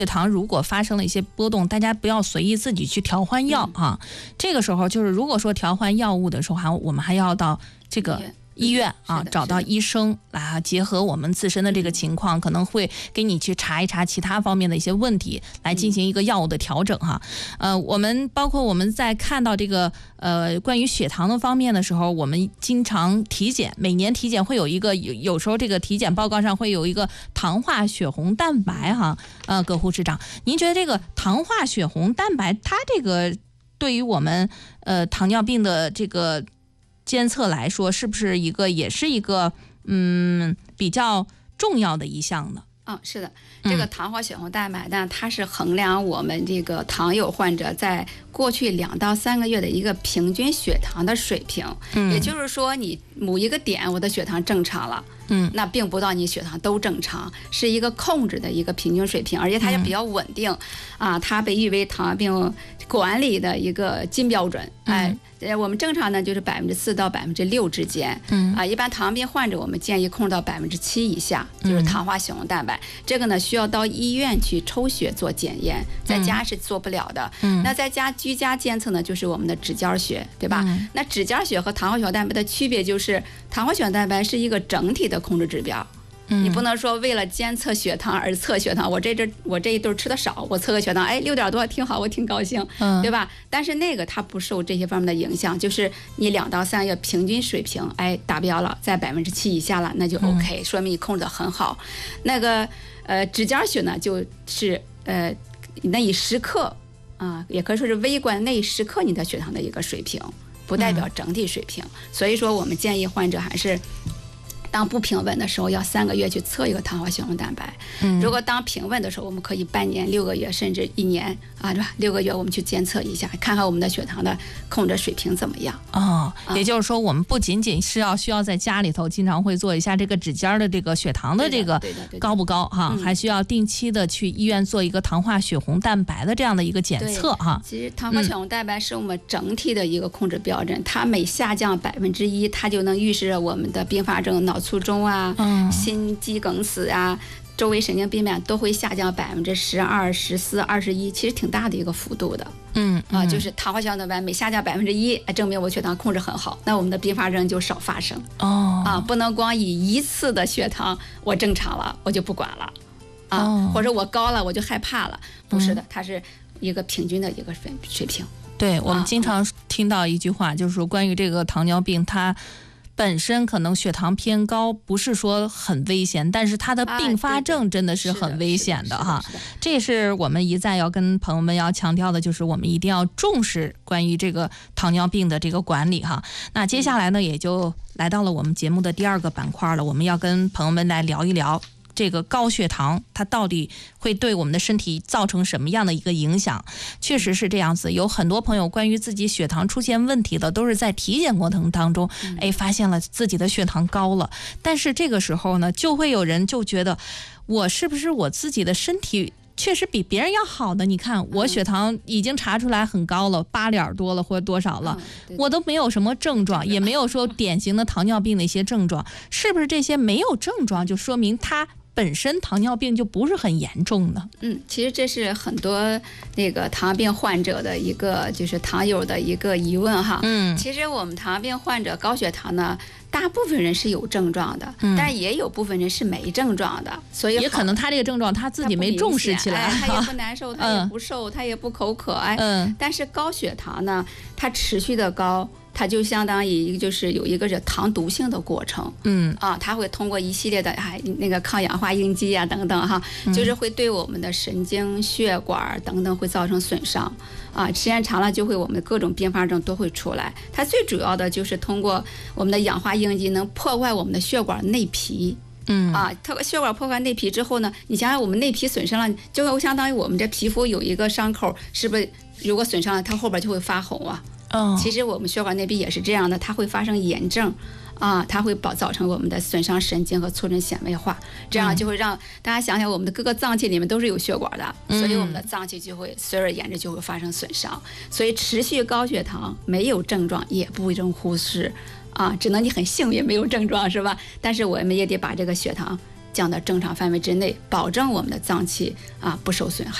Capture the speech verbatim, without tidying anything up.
血糖如果发生了一些波动，大家不要随意自己去调换药啊。嗯、这个时候就是，如果说调换药物的时候，还我们还要到这个医院啊，找到医生来结合我们自身的这个情况，可能会给你去查一查其他方面的一些问题，来进行一个药物的调整哈。呃，我们包括我们在看到这个呃关于血糖的方面的时候，我们经常体检，每年体检会有一个有有时候这个体检报告上会有一个糖化血红蛋白哈。呃，葛护士长，您觉得这个糖化血红蛋白，它这个对于我们呃糖尿病的这个监测来说，是不是一个也是一个嗯比较重要的一项呢？ 嗯，是的，这个糖化血红蛋白呢，它是衡量我们这个糖友患者在过去两到三个月的一个平均血糖的水平。嗯，也就是说，你某一个点我的血糖正常了，嗯，那并不到你血糖都正常，是一个控制的一个平均水平，而且它也比较稳定，嗯、啊，它被誉为糖尿病管理的一个金标准。哎，呃，我们正常呢就是百分之四到百分之六之间，嗯啊，一般糖尿病患者我们建议控制到百分之七以下，就是糖化血红蛋白。嗯、这个呢需要到医院去抽血做检验，在家是做不了的。嗯，那在家居家监测呢，就是我们的指尖血，对吧？嗯、那指尖血和糖化血红蛋白的区别就是，糖化血红蛋白是一个整体的控制指标。你不能说为了监测血糖而测血糖，我这阵我这一顿吃的少，我测个血糖，哎，六点多挺好，我挺高兴，嗯，对吧？但是那个它不受这些方面的影响，就是你两到三个月平均水平，哎，达标了，在百分之七以下了，那就 OK，、嗯、说明你控制得很好。那个呃指尖血呢，就是呃那一时刻啊、呃，也可以说是微观那一时刻你的血糖的一个水平，不代表整体水平。嗯、所以说我们建议患者还是。当不平稳的时候，要三个月去测一个糖化血红蛋白。嗯，如果当平稳的时候，我们可以半年、六个月，甚至一年啊，对吧？六个月我们去监测一下，看看我们的血糖的控制水平怎么样。 哦，也就是说，我们不仅仅是要需要在家里头经常会做一下这个指尖的这个血糖的这个高不高哈，还需要定期的去医院做一个糖化血红蛋白的这样的一个检测哈。 其实糖化血红蛋白是我们整体的一个控制标准，嗯、它每下降百分之一，它就能预示我们的并发症脑卒中啊，嗯、心肌梗死啊，周围神经病变都会下降百分之十二、十四、二十一，其实挺大的一个幅度的。嗯啊，就是糖化血红蛋白每下降百分之一，证明我血糖控制很好，那我们的并发症就少发生。哦啊，不能光以一次的血糖我正常了，我就不管了啊，哦、或者我高了我就害怕了，不是的，它是一个平均的一个水水平。 对，我们经常听到一句话，就是说关于这个糖尿病，它本身可能血糖偏高，不是说很危险，但是它的并发症真的是很危险的哈。这也是我们一再要跟朋友们要强调的，就是我们一定要重视关于这个糖尿病的这个管理哈。那接下来呢，也就来到了我们节目的第二个板块了，我们要跟朋友们来聊一聊这个高血糖它到底会对我们的身体造成什么样的一个影响。确实是这样子，有很多朋友关于自己血糖出现问题的，都是在体检过程当中哎，发现了自己的血糖高了，但是这个时候呢，就会有人就觉得我是不是我自己的身体确实比别人要好的，你看我血糖已经查出来很高了，八点多了或者多少了，我都没有什么症状，也没有说典型的糖尿病的一些症状，是不是这些没有症状就说明它本身糖尿病就不是很严重的？ 嗯，其实这是很多那个糖尿病患者的一个就是糖友的一个疑问哈。嗯，其实我们糖尿病患者高血糖呢，大部分人是有症状的，嗯、但也有部分人是没症状的，所以也可能他这个症状他自己没重视起来， 他, 他也不难受，他也不瘦，嗯、他也不口渴，哎，嗯，但是高血糖呢，它持续的高。它就相当于一个就是有一个是糖毒性的过程，嗯啊，它会通过一系列的还那个抗氧化应激啊等等哈，嗯、就是会对我们的神经血管等等会造成损伤啊，时间长了就会我们的各种并发症都会出来。它最主要的就是通过我们的氧化应激能破坏我们的血管内皮。嗯啊，它血管破坏内皮之后呢，你想想我们内皮损伤了，就会相当于我们这皮肤有一个伤口，是不是？如果损伤了，它后边就会发红啊。哦，其实我们血管内壁也是这样的，它会发生炎症啊，它会造成我们的损伤神经和促成纤维化，这样就会让大家想想，我们的各个脏器里面都是有血管的，嗯、所以我们的脏器就会随而沿着就会发生损伤。所以持续高血糖没有症状也不容忽视啊，只能你很幸运没有症状是吧？但是我们也得把这个血糖降到正常范围之内，保证我们的脏器啊不受损害。